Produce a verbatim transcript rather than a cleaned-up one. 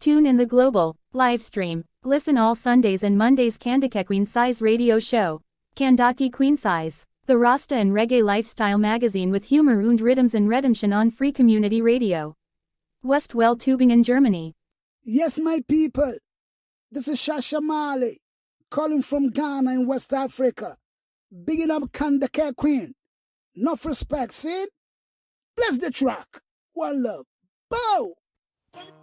Tune in the global, live stream, listen all Sundays and Mondays Kandake Queen Size Radio Show. Kandake Queen Size, the Rasta and Reggae Lifestyle magazine with humor und rhythms and redemption on Free Community Radio. Westwell Tübingen, Germany. Yes, my people. This is Shasha Mali, calling from Ghana in West Africa. Bigging up Kandake Queen. Enough respect, see? Bless the track. One love. Bow!